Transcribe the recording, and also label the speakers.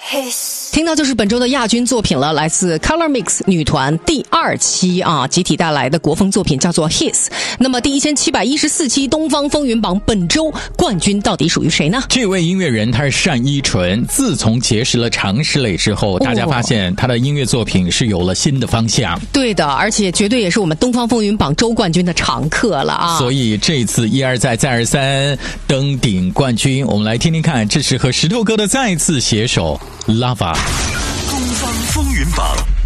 Speaker 1: 听到就是本周的亚军作品了，来自 Color Mix 女团第2期集体带来的国风作品叫做 His。 那么第1714期东方风云榜本周冠军到底属于谁呢？
Speaker 2: 这位音乐人他是单依纯，自从结识了常石磊之后，大家发现他的音乐作品是有了新的方向。
Speaker 1: 对的，而且绝对也是我们东方风云榜周冠军的常客了啊！
Speaker 2: 所以这次一而再再而三登顶冠军，我们来听听看，这是和石头哥的再次携手 Lava。
Speaker 3: 东方风云榜